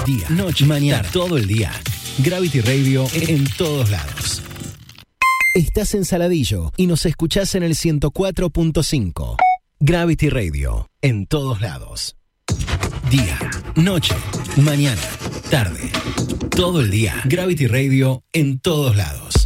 día, noche, mañana, todo el día. Gravity Radio en todos lados. Estás en Saladillo y nos escuchás en el 104.5. Gravity Radio en todos lados. Día, noche, mañana, tarde, todo el día. Gravity Radio en todos lados.